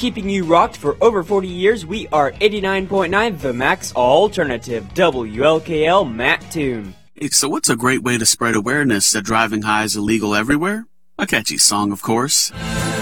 Keeping you rocked for over 40 years, we are 89.9 The Max Alternative, WLKL Mattoon. Hey, so what's a great way to spread awareness that driving high is illegal everywhere? A catchy song, of course.